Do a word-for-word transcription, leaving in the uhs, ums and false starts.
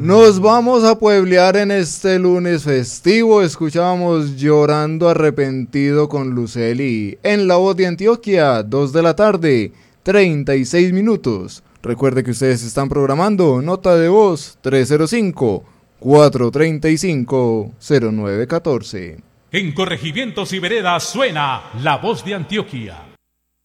Nos vamos a pueblear en este lunes festivo. Escuchábamos Llorando Arrepentido con Luceli en La Voz de Antioquia, dos de la tarde, treinta y seis minutos. Recuerde que ustedes están programando nota de voz tres cero cinco, cuatro tres cinco, cero nueve uno cuatro. En corregimientos y veredas suena La Voz de Antioquia.